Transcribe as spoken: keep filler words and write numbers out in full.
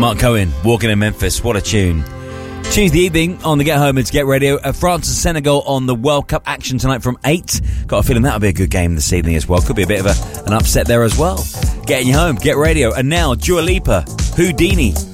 Mark Cohen, Walking in Memphis. What a tune. Tuesday evening on the Get Home, it's Get Radio. Uh, France and Senegal on the World Cup action tonight from eight. Got a feeling that'll be a good game this evening as well. Could be a bit of a, an upset there as well. Getting you home, Get Radio. And now, Dua Lipa, Houdini.